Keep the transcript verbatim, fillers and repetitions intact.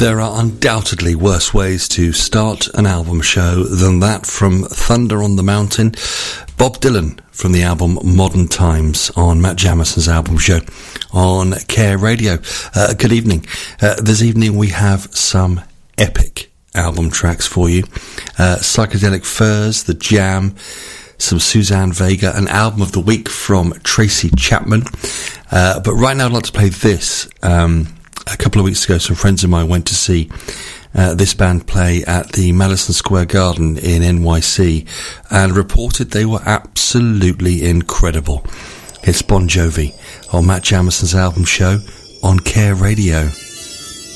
There are undoubtedly worse ways to start an album show than that. From Thunder on the Mountain, Bob Dylan from the album Modern Times on Matt Jamison's album show on Care Radio. Uh, good evening. Uh, this evening we have some epic album tracks for you. Uh, Psychedelic Furs, The Jam, some Suzanne Vega, an album of the week from Tracy Chapman. Uh, but right now I'd like to play this. Um, a couple of weeks ago, some friends of mine went to see uh, this band play at the Madison Square Garden in N Y C and reported they were absolutely incredible. It's Bon Jovi on Matt Jamison's album show on Care Radio.